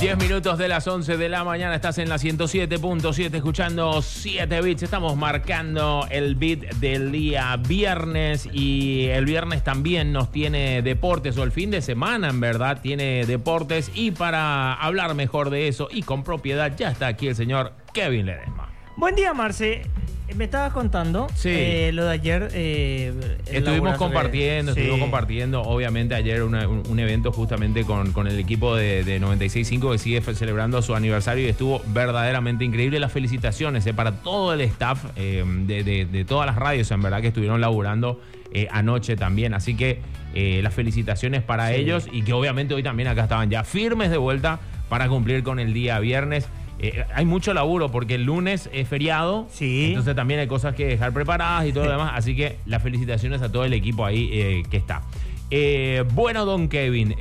10 minutos de las 11 de la mañana, estás en la 107.7 escuchando 7 Bits. Estamos marcando el beat del día viernes y el viernes también nos tiene deportes, o el fin de semana en verdad tiene deportes, y para hablar mejor de eso y con propiedad ya está aquí el señor Kevin Ledesma. Buen día, Marce. Me estabas contando lo de ayer. Estuvimos compartiendo, obviamente, ayer un evento justamente con el equipo de 96.5 que sigue celebrando su aniversario y estuvo verdaderamente increíble. Las felicitaciones para todo el staff de todas las radios, en verdad, que estuvieron laburando anoche también. Así que las felicitaciones para ellos, y que obviamente hoy también acá estaban ya firmes de vuelta para cumplir con el día viernes. Hay mucho laburo porque el lunes es feriado, entonces también hay cosas que dejar preparadas y todo lo demás, así que las felicitaciones a todo el equipo ahí que está. Bueno, don Kevin,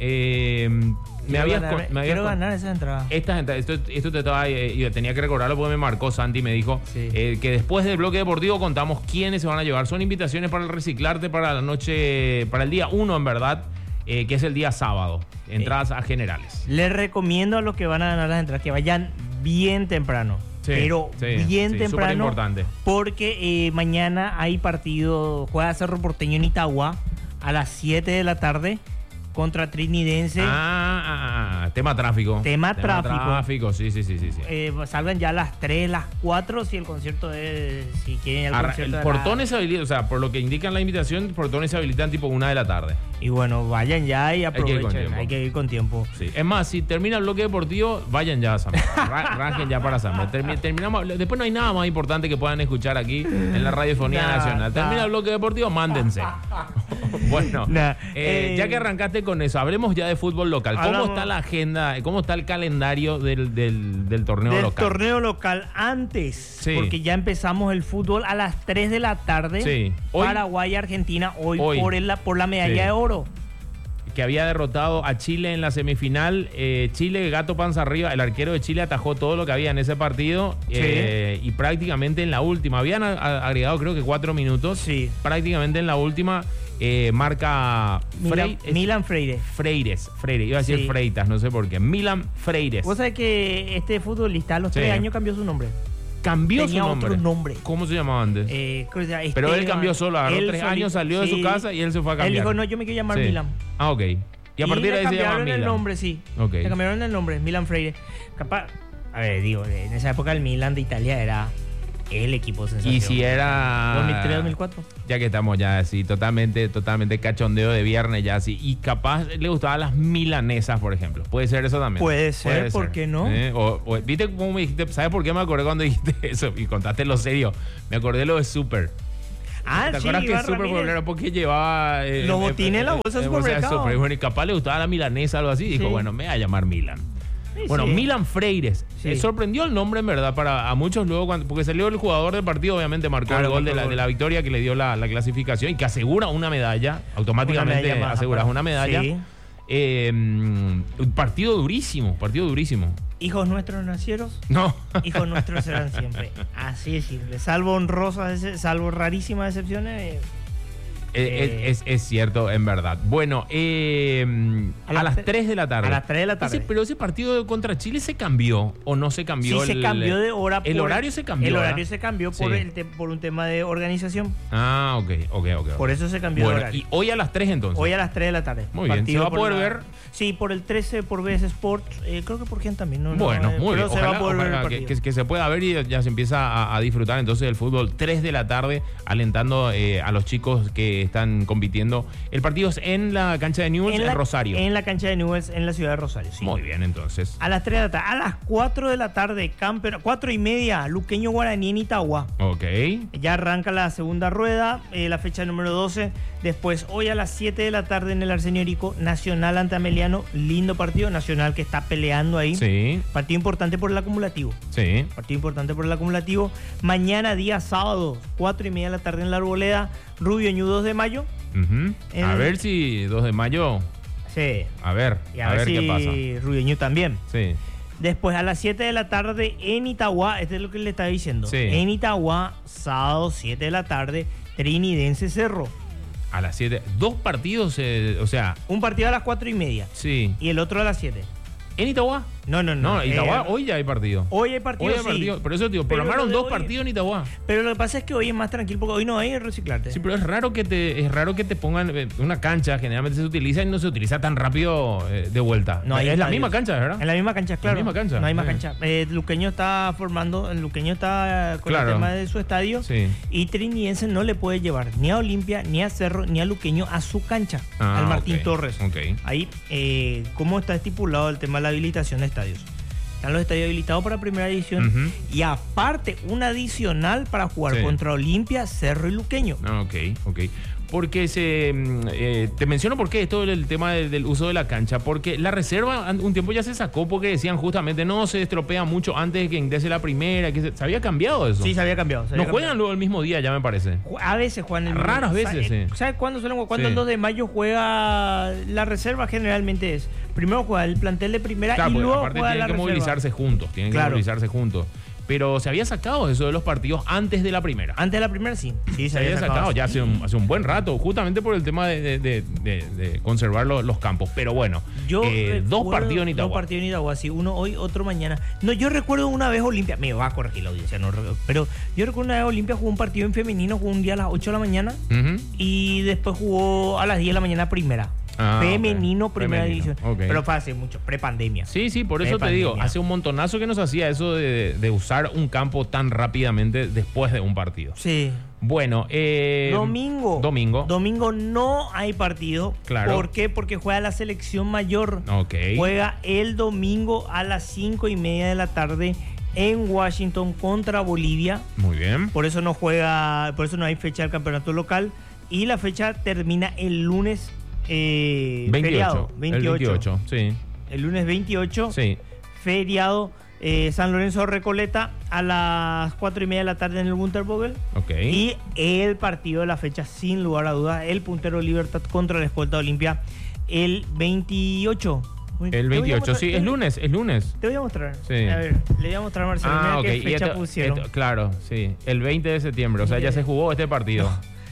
quiero ganar esa entrada. Esto te estaba, yo tenía que recordarlo porque me marcó Santi y me dijo que después del bloque deportivo contamos quiénes se van a llevar. Son invitaciones para el Reciclarte para la noche, para el día 1 en verdad, que es el día sábado. Entradas a generales. Les recomiendo a los que van a ganar las entradas que vayan bien temprano. Bien temprano. Súper importante. Porque mañana hay partido, juega Cerro Porteño en Itagua a las 7 de la tarde contra Trinidense. Tema tráfico. Tema tráfico, sí. Salgan ya a las 3, las 4 si el concierto es... Si quieren el concierto el portón se habilita, o sea, por lo que indican la invitación, el portón se habilitan tipo 1 de la tarde. Y bueno, vayan ya y aprovechen. Hay que ir con tiempo. Sí. Es más, si termina el bloque deportivo, vayan ya a Samba. Rajen ya para Samba. Terminamos, después no hay nada más importante que puedan escuchar aquí en la Radiofonía Nacional. Termina el bloque deportivo, mándense. Bueno, ya que arrancaste con eso, hablemos ya de fútbol local. ¿Cómo está la agenda, cómo está el calendario del torneo local? Del torneo local antes, porque ya empezamos el fútbol a las 3 de la tarde. Hoy, Paraguay, Argentina, hoy por la medalla de oro. Que había derrotado a Chile en la semifinal. Chile, gato panza arriba. El arquero de Chile atajó todo lo que había en ese partido. Y prácticamente en la última, habían agregado creo que 4 minutos. Prácticamente en la última marca Milan Freires. Iba a decir Freitas, no sé por qué. Milan Freires. ¿Vos sabés que este futbolista a los 3 años cambió su nombre? Tenía otro nombre. ¿Cómo se llamaba antes? Pero él cambió solo, agarró 3 años, salió de su casa y él se fue a cambiar. Él dijo, no, yo me quiero llamar Milan. Ok. Y a partir de ahí se llama Milan. Le cambiaron el nombre, Le cambiaron el nombre, Milan Freire. Capaz, a ver, digo, en esa época el Milan de Italia era el equipo sensación. Y si era 2003-2004. Ya que estamos ya así, totalmente cachondeo de viernes ya así. Y capaz le gustaban las milanesas, por ejemplo. Puede ser eso también. Puede ser, ¿por qué no? ¿Viste cómo me dijiste? ¿Sabes por qué me acordé cuando dijiste eso? Y contaste lo serio. Me acordé de lo de Super. ¿Te acuerdas que Super popular porque llevaba los botines en la bolsa de supermercado? Bueno, y capaz le gustaba la milanesa o algo así. Dijo, bueno, me voy a llamar Milan. Milan Freires. Sorprendió el nombre, en verdad, a muchos luego, porque salió el jugador del partido, obviamente marcó el gol de la victoria que le dio la clasificación y que asegura una medalla. Automáticamente aseguras una medalla. Un partido durísimo. ¿Hijos nuestros nacieron? No. Hijos nuestros serán siempre. Así es simple. Salvo rarísimas excepciones. Es cierto, en verdad. Bueno, a las 3 de la tarde. A las 3 de la tarde. Pero ese partido contra Chile se cambió o no se cambió. Sí, se cambió de hora. El horario se cambió. El horario se cambió por un tema de organización. Ok. Por eso se cambió el horario. Y hoy a las 3 entonces. Hoy a las 3 de la tarde. Muy bien. ¿Se va a poder ver? Sí, por el 13, por BS Sport. Creo que por Gen también. Muy bien. Ojalá que se pueda ver y ya se empieza a disfrutar entonces del fútbol. 3 de la tarde, alentando a los chicos que están compitiendo. El partido es en la cancha de Newell's en Rosario. En la cancha de Newell's en la ciudad de Rosario, sí. Muy bien, entonces. A las 3 de la tarde. A las 4 de la tarde, 4:30, Luqueño Guaraní en Itagua. Ok. Ya arranca la segunda rueda, la fecha número 12. Después, hoy a las 7 de la tarde en el Arsenio Rico, Nacional ante Ameliano. Lindo partido. Nacional que está peleando ahí. Sí. Partido importante por el acumulativo. Sí. Partido importante por el acumulativo. Mañana, día sábado, 4:30 de la tarde en la Arboleda, Rubio Ñu 2 de mayo. A ver si 2 de mayo. Sí. A ver si qué pasa. Rubio Ñu también. Sí. Después a las 7 de la tarde en Itagua, este es lo que le estaba diciendo. Sí. En Itagua, sábado 7 de la tarde, Trinidense Cerro. A las 7. 2 partidos, o sea. Un partido a las 4:30. Sí. Y el otro a las 7. ¿En Itagua? No, Itagua hoy ya hay partido. Hoy hay partido, Por eso, tío, programaron 2 partidos en Itagua. Pero lo que pasa es que hoy es más tranquilo porque hoy no hay reciclarte. Sí, pero es raro que te pongan una cancha, generalmente se utiliza y no se utiliza tan rápido de vuelta. No, es la misma cancha, ¿verdad? En la misma cancha, claro. La misma cancha. No hay más cancha. Luqueño está con el tema de su estadio. Sí. Y Trinidense no le puede llevar ni a Olimpia, ni a Cerro, ni a Luqueño a su cancha, al Martín Torres. Ahí, ¿cómo está estipulado el tema de la habilitación de estadios? Están los estadios habilitados para primera división y aparte un adicional para jugar contra Olimpia, Cerro y Luqueño. Ok. Porque te menciono por qué esto del tema del uso de la cancha, porque la reserva un tiempo ya se sacó porque decían justamente no se estropea mucho antes de que ingrese la primera, que se había cambiado eso. Sí, se había cambiado. No juegan luego el mismo día, ya me parece. A veces juegan el mismo día. Raras veces, sí. ¿Sabes cuándo suelen jugar? Cuando el 2 de mayo juega la reserva, generalmente es. Primero juega el plantel de primera y luego aparte juega tienen la que reserva. Tienen que movilizarse juntos. Pero se había sacado eso de los partidos antes de la primera. Antes de la primera, sí. Sí, se había sacado ya hace un buen rato, justamente por el tema de conservar los campos. Pero bueno, 2 partidos en Itagua. 2 partidos en Itagua, sí. Uno hoy, otro mañana. No, yo recuerdo una vez Olimpia, me va a corregir la audiencia, pero yo recuerdo una vez Olimpia jugó un partido en femenino, jugó un día a las 8 de la mañana y después jugó a las 10 de la mañana primera. Femenino, primera división. Pero fue hace mucho, prepandemia. Sí, por eso te digo, hace un montonazo que nos hacía eso de usar un campo tan rápidamente después de un partido. Sí. Bueno, Domingo no hay partido. Claro. ¿Por qué? Porque juega la selección mayor. Juega el domingo a las 5:30 de la tarde en Washington contra Bolivia. Muy bien. Por eso no hay fecha del campeonato local. Y la fecha termina el lunes 28. El 28, sí. El lunes 28, sí. Feriado, San Lorenzo Recoleta a las 4:30 de la tarde en el Wintervogel. Y el partido de la fecha, sin lugar a dudas, el puntero Libertad contra la Escolta Olimpia, el 28. El 28, sí, es lunes. Te voy a mostrar. Sí. A ver, le voy a mostrar a Marcelo. Mira qué fecha pusieron. Claro, sí. El 20 de septiembre, o sea, ya se jugó este partido.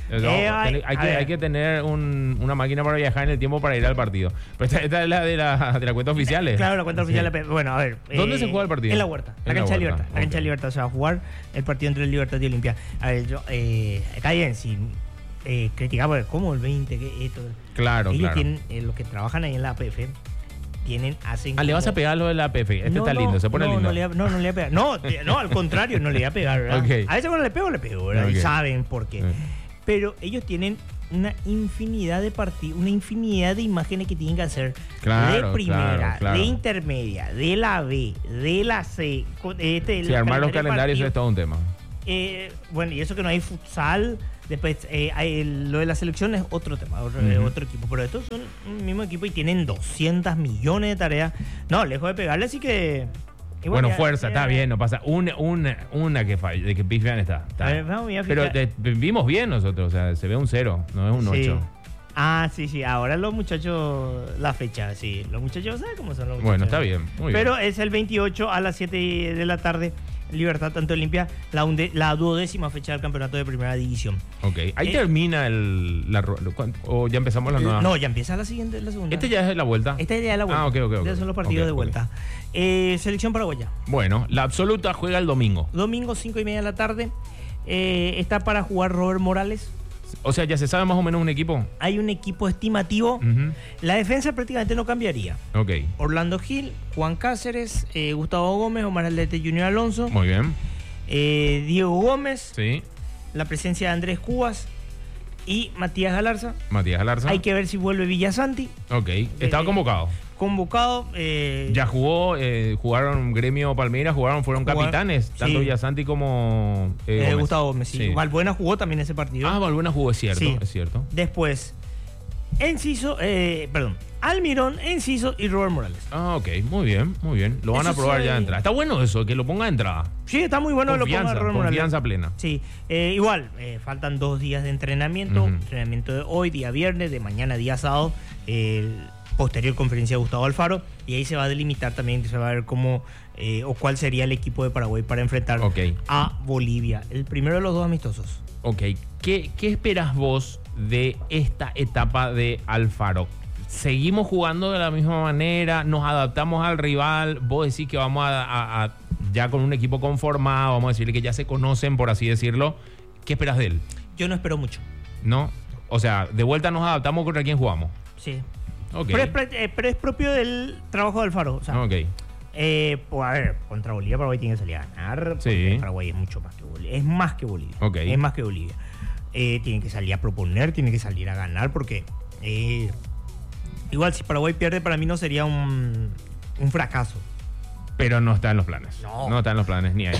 Hay que tener una máquina para viajar en el tiempo para ir al partido. Pero esta es la de la cuenta oficial. Claro, la cuenta oficial. Bueno, a ver. ¿Dónde se juega el partido? En la Huerta. La cancha de Libertad. La cancha de Libertad. Se va a jugar el partido entre el Libertad y Olimpia. A ver, acá bien, sin criticamos cómo el 20, esto. Claro, ellos tienen, los que trabajan ahí en la APF, hacen. Le vas a pegar lo de la APF. Está lindo, se pone lindo. No le voy a pegar. No, al contrario, no le voy a pegar, ¿verdad? A veces cuando le pego, ¿verdad? Y saben por qué. Pero ellos tienen una infinidad de partidos, una infinidad de imágenes que tienen que hacer de primera, de intermedia, de la B, de la C. Armar los calendarios es todo un tema. Bueno, y eso que no hay futsal. Después, lo de la selección es otro tema, otro equipo. Pero estos son un mismo equipo y tienen 200 millones de tareas. No, lejos de pegarle, así que. Bueno, fuerza, está bien, no pasa. Una que falla, de que pifian está. Pero vimos bien nosotros, o sea, se ve un 0, no es un 8. Sí. Ahora los muchachos, la fecha, sí. Los muchachos, ¿sabes cómo son los muchachos? Bueno, está bien, muy bien. Pero es el 28 a las 7 de la tarde. Libertad ante Olimpia, la 12ª fecha del campeonato de primera división. Ahí termina o ya empezamos la nueva. No, ya empieza la segunda. Este ya es la vuelta. Esta ya es la vuelta. Estos son los partidos de vuelta. Selección paraguaya. Bueno, la absoluta juega el domingo. Domingo 5:30 de la tarde. Está para jugar Robert Morales. O sea, ya se sabe más o menos un equipo. Hay un equipo estimativo. La defensa prácticamente no cambiaría. Orlando Gil, Juan Cáceres, Gustavo Gómez, Omar Aldete Junior Alonso. Muy bien. Diego Gómez. Sí. La presencia de Andrés Cubas y Matías Galarza. Hay que ver si vuelve Villasanti. Estaba convocado. Ya jugaron Gremio Palmeiras, fueron capitanes, tanto Villasanti como Gustavo Gómez. Sí. Valbuena jugó también ese partido. Valbuena jugó, es cierto. Después, Almirón, Enciso y Robert Morales. Muy bien. Lo van a probar ya de entrada. Está bueno eso, que lo ponga de entrada. Sí, está muy bueno. Confianza plena. Sí, igual, faltan 2 días de entrenamiento. Entrenamiento de hoy, día viernes, de mañana, día sábado. Posterior conferencia de Gustavo Alfaro, y ahí se va a delimitar también, se va a ver cómo o cuál sería el equipo de Paraguay para enfrentar a Bolivia, el primero de los 2 amistosos. ¿Qué esperas vos de esta etapa de Alfaro? seguimos jugando de la misma manera, nos adaptamos al rival, vos decís que vamos a ya con un equipo conformado, vamos a decirle que ya se conocen, por así decirlo. ¿Qué esperas de él? Yo no espero mucho. ¿No? O sea, de vuelta nos adaptamos contra quién jugamos. Sí. Okay. Pero es propio del trabajo de Alfaro. O sea, okay. Pues a ver, contra Bolivia Paraguay tiene que salir a ganar. Sí. Paraguay es mucho más que Bolivia. Es más que Bolivia. Okay. Es más que Bolivia. Tienen que salir a proponer, tienen que salir a ganar porque igual si Paraguay pierde para mí no sería un fracaso. Pero no está en los planes. No está en los planes ni ahí.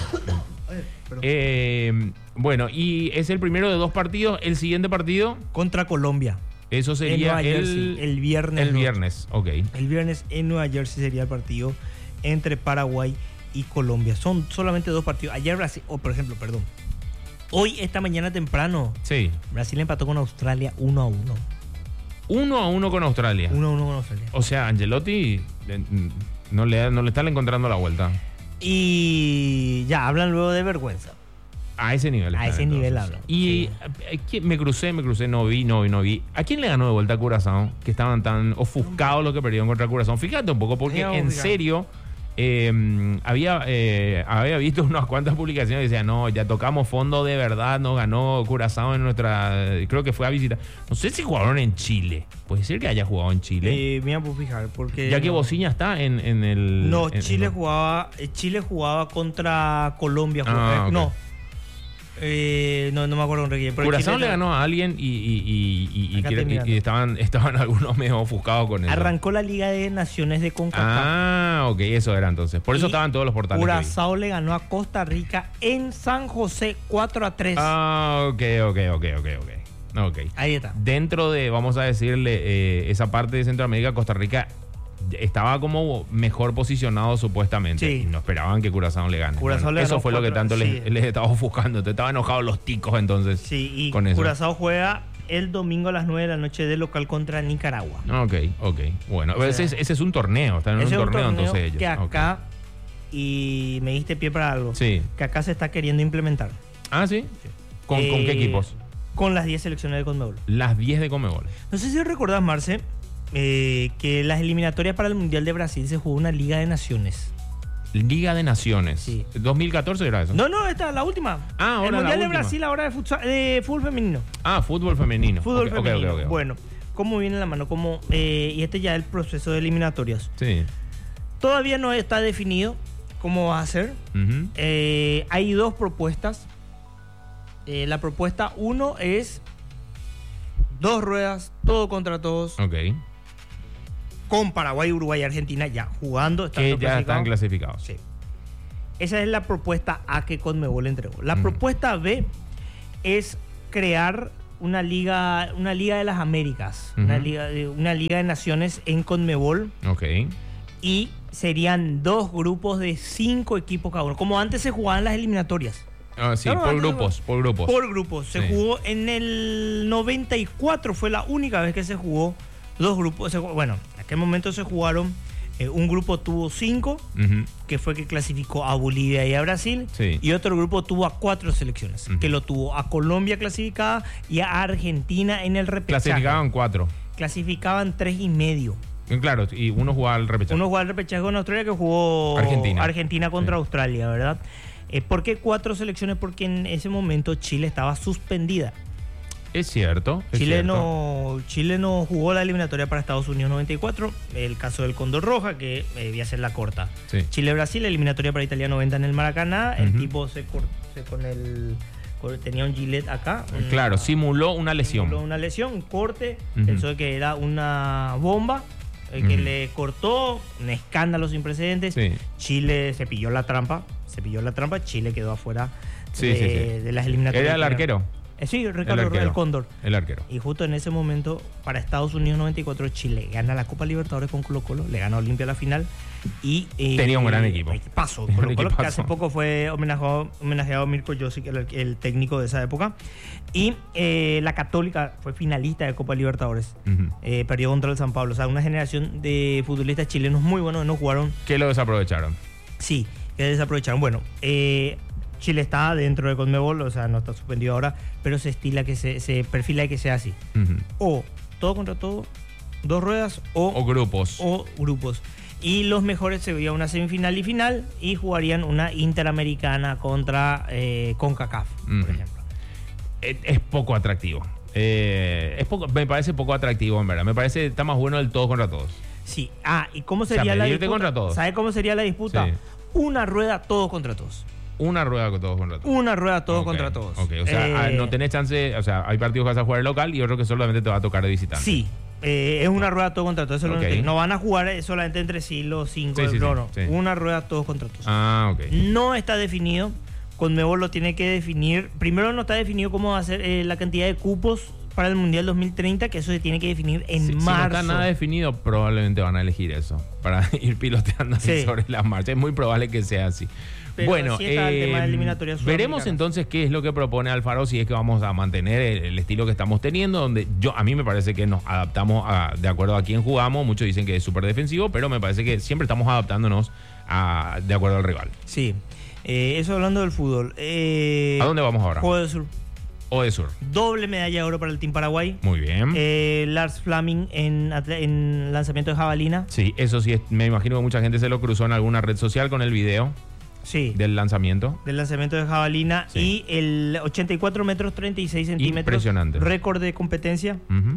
Bueno, y es el primero de 2 partidos. El siguiente partido contra Colombia. Eso sería el viernes. El viernes, ok. El viernes en Nueva Jersey sería el partido entre Paraguay y Colombia. Son solamente 2 partidos. Ayer Brasil, hoy, esta mañana temprano, sí, Brasil empató con Australia 1-1. 1-1 con Australia. 1-1 con Australia. O sea, Ancelotti no le están encontrando la vuelta. Y ya hablan luego de vergüenza. A ese nivel. A ese nivel hablan. Y sí. me crucé, no vi. ¿A quién le ganó de vuelta a Curazao? Que estaban tan ofuscados los que perdieron contra Curazao. Fíjate un poco, porque en serio había visto unas cuantas publicaciones que decían, no, ya tocamos fondo de verdad, nos ganó Curazao en creo que fue a visitar. No sé si jugaron en Chile. Puede ser que haya jugado en Chile. Me voy a fijar, porque... Ya que Bociña está en el... No, Chile jugaba contra Colombia. Okay. No, me acuerdo de quién. Curazao le ganó a alguien y estaban algunos medio ofuscados con eso. Arrancó la Liga de Naciones de CONCACAF. Ok, eso era entonces. Por eso estaban todos los portales. Curazao le ganó a Costa Rica en San José 4-3. Ok. Ahí está. Dentro de, vamos a decirle, esa parte de Centroamérica, Costa Rica estaba como mejor posicionado supuestamente. Sí. Y no esperaban que Curazao le gane. Eso fue lo que tanto les estaba ofuscando. Te estaban enojados los ticos entonces. Sí, y con eso. Curazao juega el domingo a las 9 de la noche de local contra Nicaragua. Ok. Bueno, o sea, ese es un torneo. Están en un torneo entonces ellos. Que acá, y me diste pie para algo, sí, que acá se está queriendo implementar. ¿Ah, sí? ¿Con qué equipos? Con las 10 selecciones de Conmebol. Las 10 de Conmebol. No sé si recordás, Marce, que las eliminatorias para el Mundial de Brasil se jugó una Liga de Naciones. Liga de Naciones. Sí. ¿2014 era eso? No, esta es la última. Ahora el Mundial de Brasil ahora de fútbol femenino. Fútbol femenino. Fútbol femenino. Okay. Bueno, ¿cómo viene la mano? Y este ya es el proceso de eliminatorias. Sí. Todavía no está definido cómo va a ser. Uh-huh. Hay 2 propuestas. La propuesta 1 es 2 ruedas, todo contra todos. Ok. Con Paraguay, Uruguay y Argentina ya jugando. Que ya están clasificados. Sí. Esa es la propuesta A que Conmebol entregó. La propuesta B es crear una liga de las Américas. Una liga de naciones en Conmebol. Ok. Y serían 2 grupos de 5 equipos cada uno. Como antes se jugaban las eliminatorias. Sí, por grupos. Por grupos. Se jugó en el 94, fue la única vez que se jugó 2 grupos. Bueno, en aquel momento se jugaron, un grupo tuvo 5, uh-huh, que fue que clasificó a Bolivia y a Brasil, sí, y otro grupo tuvo a 4 selecciones, uh-huh, que lo tuvo a Colombia clasificada y a Argentina en el repechaje. Clasificaban 4. Clasificaban 3,5. Claro, y uno jugaba al repechaje. Uno jugaba al repechaje con Australia, que jugó Argentina contra Australia, ¿verdad? ¿Por qué 4 selecciones? Porque en ese momento Chile estaba suspendida. Es cierto. Chile no jugó la eliminatoria para Estados Unidos 94. El caso del Cóndor Roja, que voy a hacer la corta. Sí. Chile-Brasil, eliminatoria para Italia 90 en el Maracaná. Uh-huh. El tipo tenía un gilet acá. Claro, simuló una lesión. Un corte. Uh-huh. Pensó que era una bomba. Que le cortó, un escándalo sin precedentes. Sí. Chile se pilló la trampa, Chile quedó afuera de las eliminatorias. ¿Era el arquero? Sí, Ricardo el Cóndor. El arquero. Y justo en ese momento, para Estados Unidos 94, Chile gana la Copa Libertadores con Colo-Colo, le gana a Olimpia a la final y... tenía un gran equipo. Colo-Colo, que hace poco fue homenajeado a Mirko Josic, el técnico de esa época. Y la Católica fue finalista de Copa Libertadores. Uh-huh. Perdió contra el San Pablo. O sea, una generación de futbolistas chilenos muy buenos que no jugaron. ¿Que lo desaprovecharon? Sí, que desaprovecharon. Bueno, Chile está dentro de Conmebol, o sea, no está suspendido ahora, pero se perfila que sea así. Uh-huh. O todo contra todo, 2 ruedas o grupos. Y los mejores se veía una semifinal y final y jugarían una Interamericana contra CONCACAF, por ejemplo. Es poco atractivo. Me parece poco atractivo, en verdad. Me parece que está más bueno el todos contra todos. Sí. ¿Y cómo sería la disputa? Contra todos. ¿Sabe cómo sería la disputa? Sí. Una rueda todos contra todos. Una rueda todos contra todos. Una rueda todos contra todos. Ok, o sea, no tenés chance, o sea, hay partidos que vas a jugar local y otros que solamente te va a tocar de visitante. Sí, es una rueda todos contra todos. No van a jugar solamente entre sí los 5. Sí. Una rueda todos contra todos. Ok. No está definido. Conmebol lo tiene que definir. Primero no está definido cómo va a ser la cantidad de cupos para el Mundial 2030, que eso se tiene que definir en marzo. Si no está nada definido, probablemente van a elegir eso para ir piloteando así sobre las marchas. Es muy probable que sea así. Pero bueno, sí está el tema de eliminatorias veremos entonces qué es lo que propone Alfaro, si es que vamos a mantener el estilo que estamos teniendo, donde a mí me parece que nos adaptamos de acuerdo a quién jugamos. Muchos dicen que es súper defensivo, pero me parece que siempre estamos adaptándonos de acuerdo al rival. Sí, eso hablando del fútbol. ¿A dónde vamos ahora? Juego de Sur. Odesur. Doble medalla de oro para el Team Paraguay. Muy bien. Lars Flaming en lanzamiento de jabalina. Sí, eso sí, me imagino que mucha gente se lo cruzó en alguna red social con el video. Sí. Del lanzamiento. Del lanzamiento de jabalina. Sí. Y el 84 metros 36 centímetros. Impresionante. Récord de competencia.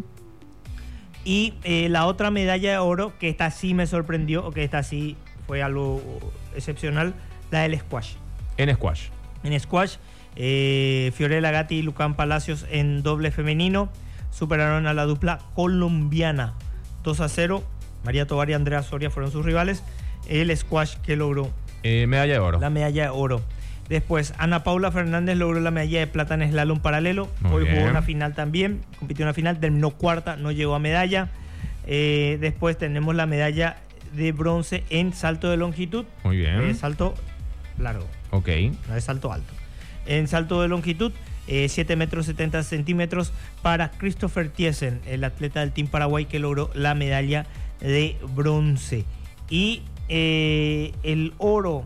Y la otra medalla de oro, que esta sí me sorprendió, o que esta sí fue algo excepcional, la del squash. En squash. Fiorella Gatti y Lucán Palacios en doble femenino superaron a la dupla colombiana 2-0. María Tovar y Andrea Soria fueron sus rivales. El squash que logró medalla de oro. La medalla de oro. Después Ana Paula Fernández logró la medalla de plata en slalom paralelo. Hoy jugó una final también, compitió en una final, terminó cuarta, no llegó a medalla. Después tenemos la medalla de bronce en salto de longitud. Muy bien. Salto largo. Ok. No es salto alto. En salto de longitud, 7 metros 70 centímetros para Christopher Thiesen, el atleta del Team Paraguay que logró la medalla de bronce. Y el oro,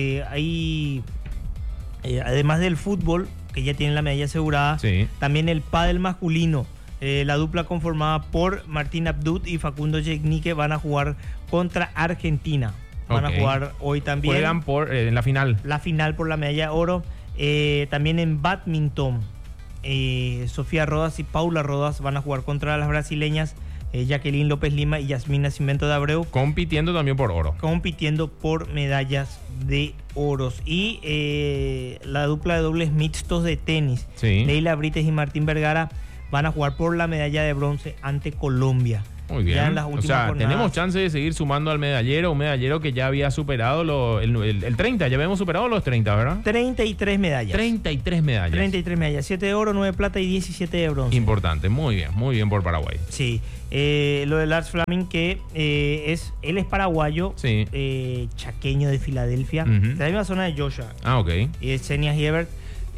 además del fútbol, que ya tiene la medalla asegurada, sí, también el pádel masculino. La dupla conformada por Martín Abdud y Facundo Yegnique van a jugar contra Argentina. Van a jugar hoy también. Juegan en la final. La final por la medalla de oro. También en badminton, Sofía Rodas y Paula Rodas van a jugar contra las brasileñas Jacqueline López Lima y Yasmín Nascimento de Abreu. Compitiendo también por oro. Compitiendo por medallas de oros. Y la dupla de dobles mixtos de tenis, sí, Leila Brites y Martín Vergara, van a jugar por la medalla de bronce ante Colombia. Muy bien. Ya en las últimas jornadas. Tenemos chance de seguir sumando al medallero, un medallero que ya había superado el 30, ya habíamos superado los 30, ¿verdad? 33 medallas. 33 medallas. 33 medallas, 7 de oro, 9 de plata y 17 de bronce. Importante, muy bien por Paraguay. Sí, lo de Lars Flaming, que él es paraguayo, sí, chaqueño de Filadelfia, de la misma zona de Joshua. Ok. Y es Xenia Hiebert,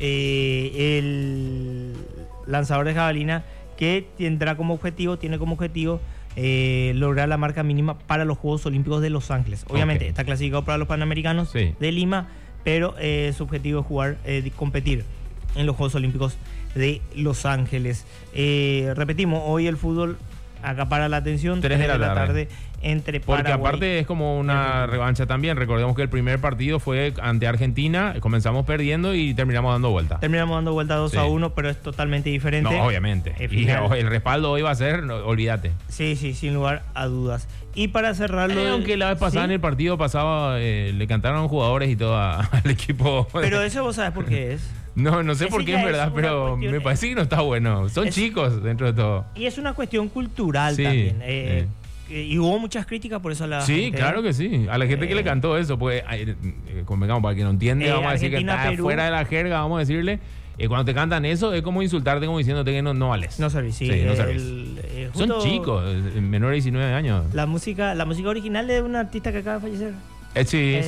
el lanzador de jabalina, que tiene como objetivo lograr la marca mínima para los Juegos Olímpicos de Los Ángeles. Obviamente está clasificado para los Panamericanos, sí, de Lima, pero su objetivo es competir en los Juegos Olímpicos de Los Ángeles. Repetimos, hoy el fútbol acapara la atención. 3 de la tarde. Entre Porque Paraguay, aparte es como una revancha también. Recordemos que el primer partido fue ante Argentina, comenzamos perdiendo y terminamos dando vuelta. 2-1, pero es totalmente diferente. No, obviamente. Y el respaldo hoy va a ser, olvídate. Sí, sin lugar a dudas. Y para cerrarlo... aunque la vez pasada, ¿sí?, en el partido pasado le cantaron a los jugadores y todo al equipo. Pero eso vos sabés por qué es. No sé por qué es verdad, pero me parece que no está bueno. Son chicos dentro de todo. Y es una cuestión cultural, sí, también. Y hubo muchas críticas por eso a la gente. Sí, claro que sí. A la gente que le cantó eso, pues, convengamos, para que no entiende, vamos a decir que está fuera de la jerga, vamos a decirle. Cuando te cantan eso, es como insultarte, como diciéndote que no vales. No servís, sí. No servís. Son chicos, menores de 19 años. La música original de un artista que acaba de fallecer. Sí.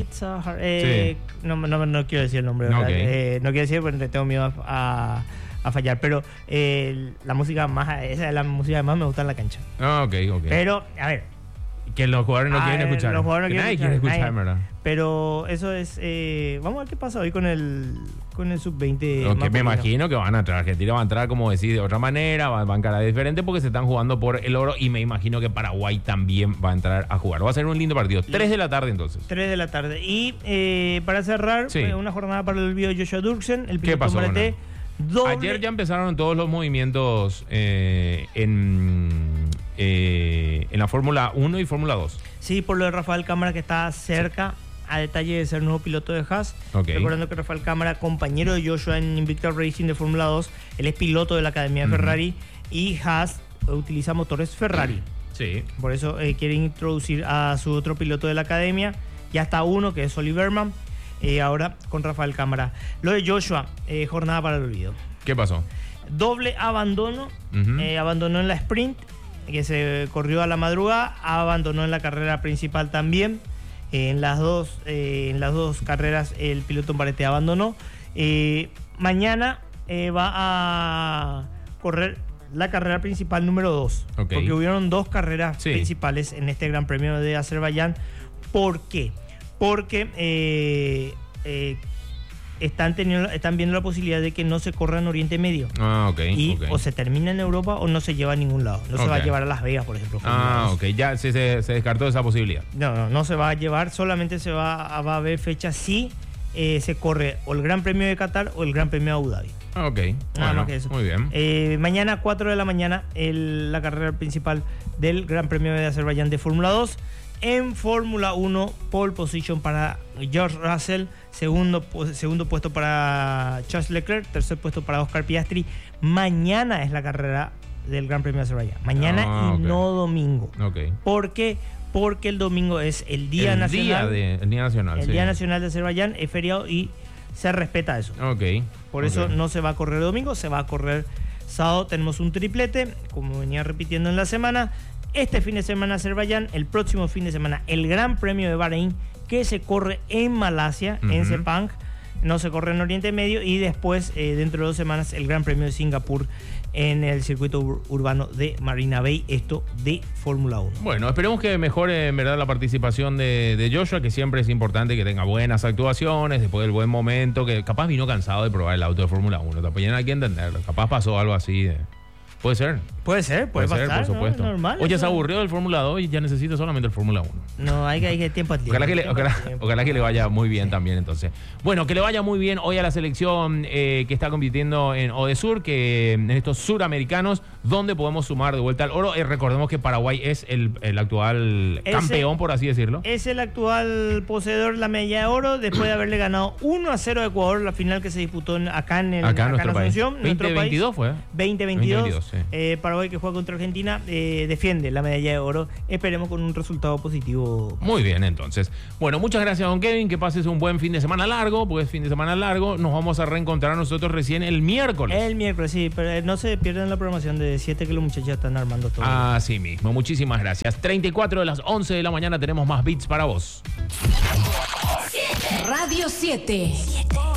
No quiero decir el nombre, ¿verdad? Okay. No quiero decir porque tengo miedo a fallar, pero esa es la música que más me gusta en la cancha. Ok. Pero, a ver, Que los jugadores no quieren escuchar. Que nadie quiere escuchar, ¿verdad? Pero eso es... vamos a ver qué pasa hoy con el sub-20. Lo que me imagino que van a entrar. Argentina va a entrar, como decís, de otra manera, va a encarar diferente porque se están jugando por el oro y me imagino que Paraguay también va a entrar a jugar. Va a ser un lindo partido. 3 de la tarde entonces. 3 de la tarde. Y para cerrar, una jornada para el olvido de Joshua Dirksen, el piloto Moreté. Ayer ya empezaron todos los movimientos en la Fórmula 1 y Fórmula 2. Sí, por lo de Rafael Cámara, que está cerca a detalle de ser nuevo piloto de Haas. Recordando que Rafael Cámara, compañero de Joshua en Invicta Racing de Fórmula 2, él es piloto de la Academia Ferrari y Haas utiliza motores Ferrari. Sí. Por eso quieren introducir a su otro piloto de la Academia. Ya está uno, que es Oli Berman. Ahora con Rafael Cámara. Lo de Joshua, jornada para el olvido. ¿Qué pasó? Doble abandono. Abandonó en la sprint, que se corrió a la madrugada. Abandonó en la carrera principal también. En las dos carreras el piloto Moreté abandonó. Mañana va a correr la carrera principal número 2. Porque hubieron 2 carreras principales en este Gran Premio de Azerbaiyán. ¿Por qué? Porque están viendo la posibilidad de que no se corra en Oriente Medio. O se termina en Europa o no se lleva a ningún lado. No se va a llevar a Las Vegas, por ejemplo. Ya se descartó esa posibilidad. No se va a llevar. Solamente va a haber fecha si se corre o el Gran Premio de Qatar o el Gran Premio de Abu Dhabi. Nada más que eso. Muy bien. Mañana 4 de la mañana la carrera principal del Gran Premio de Azerbaiyán de Fórmula 2. En Fórmula 1, pole position para George Russell, segundo puesto para Charles Leclerc, tercer puesto para Oscar Piastri. Mañana es la carrera del Gran Premio de Azerbaiyán. Mañana no domingo. ¿Por qué? Porque el domingo es el Día Nacional. El Día Nacional. El Día Nacional de Azerbaiyán es feriado y se respeta eso. Por eso no se va a correr domingo, se va a correr sábado. Tenemos un triplete, como venía repitiendo en la semana. Este fin de semana Azerbaiyán, el próximo fin de semana el Gran Premio de Bahrein, que se corre en Malasia, en Sepang, no se corre en Oriente Medio, y después, dentro de 2 semanas, el Gran Premio de Singapur en el circuito urbano de Marina Bay, esto de Fórmula 1. Bueno, esperemos que mejore en verdad la participación de Joshua, que siempre es importante que tenga buenas actuaciones, después del buen momento, que capaz vino cansado de probar el auto de Fórmula 1, también hay que entenderlo, capaz pasó algo así Puede ser, puede pasar, por supuesto. Normal. Oye, se aburrió del Fórmula 2 y ya necesita solamente el Fórmula 1. No, hay que tiempo. Ojalá que le vaya muy bien también, entonces. Bueno, que le vaya muy bien hoy a la selección que está compitiendo en Odesur, que en estos suramericanos, donde podemos sumar de vuelta al oro. Recordemos que Paraguay es el actual campeón, por así decirlo. Es el actual poseedor de la medalla de oro, después de haberle ganado 1-0 a Ecuador, la final que se disputó acá en nuestro país. 2022 fue. 2022. Paraguay, que juega contra Argentina, defiende la medalla de oro. Esperemos con un resultado positivo. Muy bien, entonces. Bueno, muchas gracias, don Kevin. Que pases un buen fin de semana largo, porque es fin de semana largo. Nos vamos a reencontrar nosotros recién el miércoles. El miércoles, sí, pero no se pierdan la programación de 7 que los muchachos están armando todo. Así mismo, muchísimas gracias. 34 de las 11 de la mañana tenemos más beats para vos. Radio 7.